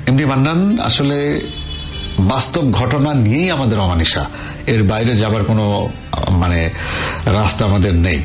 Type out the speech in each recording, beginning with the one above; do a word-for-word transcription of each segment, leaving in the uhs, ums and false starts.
MD Mannan, আসলে বাস্তব ঘটনা নিয়েই আমাদের অমানিশা, এর বাইরে যাবার কোনো মানে রাস্তা আমাদের নেই।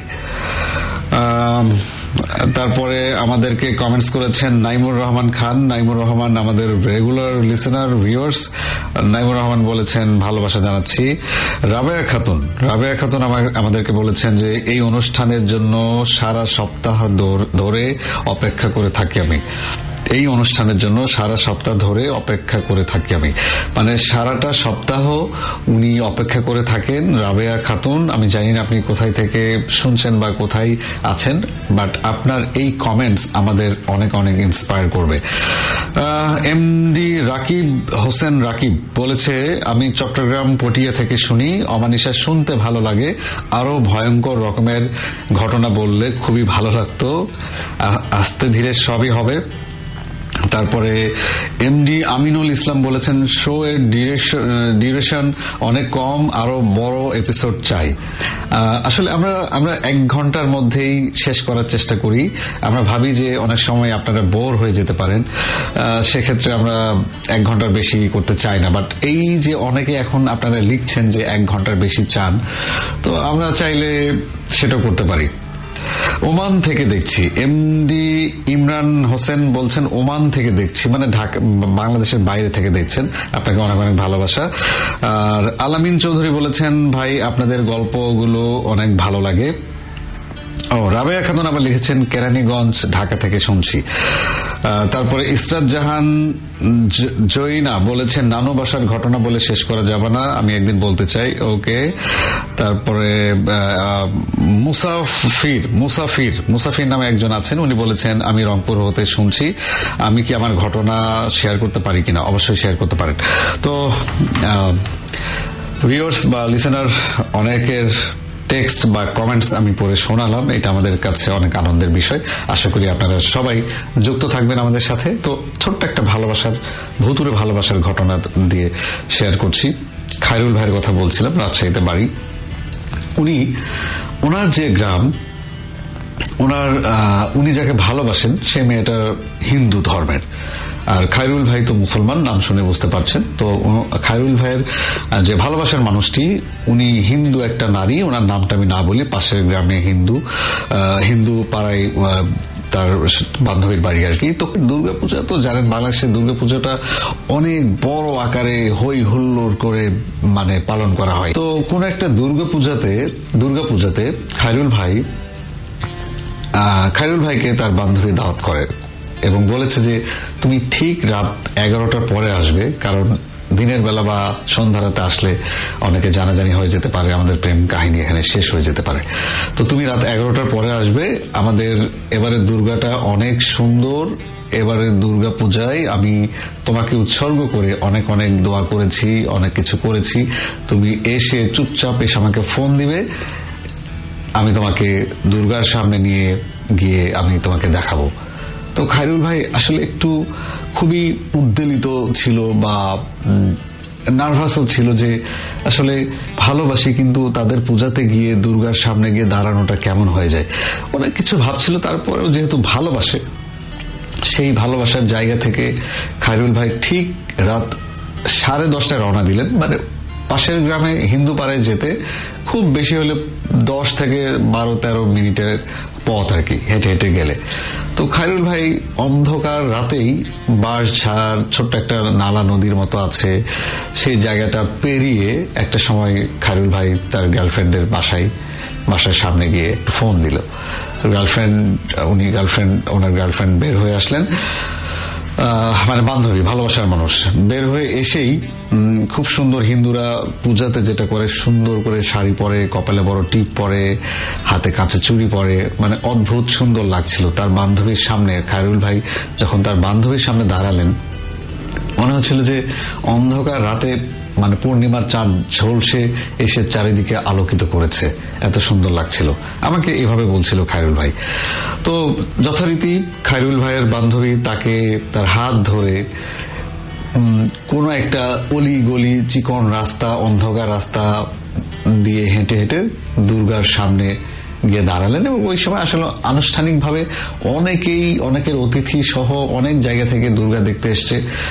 তারপরে আমাদেরকে কমেন্টস করেছেন নাইমুর রহমান খান। নাইমুর রহমান আমাদের regular listener viewers. Naimur Rahman বলেছেন ভালোবাসা জানাচ্ছি। রাবেয়া খাতুন রাবেয়া খাতুন আমাদেরকে বলেছেন যে এই অনুষ্ঠানের জন্য সারা সপ্তাহ ধরে অপেক্ষা করে থাকি আমি এই অনুষ্ঠানের জন্য সারা সপ্তাহ ধরে অপেক্ষা করে থাকি আমি মানে সারাটা সপ্তাহ উনি অপেক্ষা করে থাকেন। রাবেয়া খাতুন, আমি জানি না আপনি কোথায় থেকে শুনছেন বা কোথায় আছেন, বাট আপনার এই কমেন্টস আমাদের অনেক অনেক ইন্সপায়ার করবে। এমডি রাকিব হোসেন রাকিব বলেছে, আমি চট্টগ্রাম পটিয়া থেকে শুনি, অমানিশা শুনতে ভালো লাগে, আরো ভয়ঙ্কর রকমের ঘটনা বললে খুবই ভালো লাগতো, আস্তে ধীরে সবই হবে। তারপরে এমডি আমিনুল ইসলাম বলেছেন, শো এর ডিউরেশন অনেক কম, আরো বড় এপিসোড চাই। আসলে আমরা আমরা এক ঘন্টার মধ্যেই শেষ করার চেষ্টা করি। আমরা ভাবি যে অনেক সময় আপনারা বোর হয়ে যেতে পারেন, সেক্ষেত্রে আমরা এক ঘন্টার বেশি করতে চাই না। বাট এই যে অনেকে এখন আপনারা লিখছেন যে এক ঘন্টার বেশি চান, তো আমরা চাইলে সেটাও করতে পারি। ওমান থেকে দেখছি, এমডি ইমরান হোসেন বলছেন ওমান থেকে দেখছি, মানে ঢাকা বাংলাদেশের বাইরে থেকে দেখছেন, আপনাকে অনেক অনেক ভালোবাসা। আর আলামিন চৌধুরী বলেছেন, ভাই আপনাদের গল্পগুলো অনেক ভালো লাগে। ও রাবেয়া খাতুন আবার লিখেছেন, কেরানীগঞ্জ ঢাকা থেকে শুনছি। তারপরে ইসরাত জাহান জয়না বলেছেন, নানু বাসার ঘটনা বলে শেষ করা যাবে না, আমি একদিন বলতে চাই। ওকে। তারপরে মুসাফির মুসাফির মুসাফির নামে একজন আছেন, উনি বলেছেন, আমি রংপুর হতে শুনছি, আমি কি আমার ঘটনা শেয়ার করতে পারি কিনা? অবশ্যই শেয়ার করতে পারেন। তো ভিউয়ার্স বা লিসেনার অনেকের টেক্সট বা কমেন্টস আমি পড়ে শোনালাম, এটা আমাদের কাছে অনেক আনন্দের বিষয়। আশা করি আপনারা সবাই যুক্ত থাকবেন আমাদের সাথে। তো ছোট্ট একটা ভালোবাসার, ভুতুরে ভালোবাসার ঘটনা দিয়ে শেয়ার করছি। খায়রুল ভাইয়ের কথা বলছিলাম, রাজশাহীতে বাড়ি। উনি ওনার যে গ্রাম, ওনার উনি যাকে ভালোবাসেন সে মেয়েটা হিন্দু ধর্মের, আর খায়রুল ভাই তো মুসলমান, নাম শুনে বুঝতে পারছেন। তো খায়রুল ভাইয়ের যে ভালোবাসার মানুষটি, উনি হিন্দু একটা নারী, ওনার নামটা আমি না বলি, পাশের গ্রামে হিন্দু হিন্দু পাড়ায় তার বান্ধবীর বাড়ি আর কি। তো দুর্গাপূজা তো জানেন, বাংলাদেশের দুর্গাপূজাটা অনেক বড় আকারে হই হুল্লোড় করে মানে পালন করা হয়। তো কোন একটা দুর্গাপূজাতে দুর্গাপূজাতে খায়রুল ভাই খায়রুল ভাইকে তার বান্ধবী দাওয়াত করে এবং বলেছে যে তুমি ঠিক রাত এগারোটার পরে আসবে, কারণ দিনের বেলা বা সন্ধ্যা রাতে আসলে অনেকে জানাজানি হয়ে যেতে পারে, আমাদের প্রেম কাহিনী এখানে শেষ হয়ে যেতে পারে। তো তুমি রাত এগারোটার পরে আসবে, আমাদের এবারের দুর্গাটা অনেক সুন্দর, এবারের দুর্গা পূজায় আমি তোমাকে উৎসর্গ করে অনেক অনেক দোয়া করেছি, অনেক কিছু করেছি, তুমি এসে চুপচাপ এসে আমাকে ফোন দিবে, আমি তোমাকে দুর্গার সামনে নিয়ে গিয়ে আমি তোমাকে দেখাবো। তো খায়রুল ভাই আসলে একটু খুবই উদ্বেলিত ছিল বা নার্ভাসও ছিল যে আসলে ভালোবাসি কিন্তু তাদের পূজাতে গিয়ে দুর্গার সামনে গিয়ে দাঁড়ানোটা কেমন হয়ে যায়, অনেক কিছু ভাবছিল। তারপরেও যেহেতু ভালোবাসে, সেই ভালোবাসার জায়গা থেকে খায়রুল ভাই ঠিক রাত সাড়ে দশটায় রওনা দিলেন। মানে পাশের গ্রামে হিন্দু পাড়ায় যেতে খুব বেশি হলে দশ থেকে বারো তেরো মিনিটের পথ আর কি, হেঁটে হেঁটে গেলে। তো খায়রুল ভাই অন্ধকার রাতেই বাঁশঝাড়, ছোট্ট একটা নালা নদীর মতো আছে, সেই জায়গাটা পেরিয়ে একটা সময় খায়রুল ভাই তার গার্লফ্রেন্ডের বাসায় বাসার সামনে গিয়ে ফোন দিল। গার্লফ্রেন্ড উনি গার্লফ্রেন্ড ওনার গার্লফ্রেন্ড বের হয়ে আসলেন, মানে বান্ধবী, ভালোবাসার মানুষ বের হয়ে এসেই খুব সুন্দর, হিন্দুরা পূজাতে যেটা করে সুন্দর করে শাড়ি পরে, কপালে বড় টিপ পরে, হাতে কাঁচে চুড়ি পরে, মানে অদ্ভুত সুন্দর লাগছিল তার বান্ধবীর সামনে। খায়রুল ভাই যখন তার বান্ধবীর সামনে দাঁড়ালেন, মনে হচ্ছিল যে অন্ধকার রাতে মানে পূর্ণিমার চাঁদ ঝলসে এসে চারিদিকে আলোকিত করেছে, এত সুন্দর লাগছিল। আমাকে এভাবে বলছিল খায়রুল ভাই। তো যথারীতি খায়রুল ভাইয়ের বান্ধবী তাকে তার হাত ধরে কোন একটা অলি গলি চিকন রাস্তা, অন্ধকার রাস্তা দিয়ে হেঁটে হেঁটে দুর্গার সামনে গিয়ে দাঁড়ালেন। এবং ওই সময় আসলে আনুষ্ঠানিকভাবে অনেকেই, অনেকের অতিথি সহ অনেক জায়গা থেকে দুর্গা দেখতে এসছে।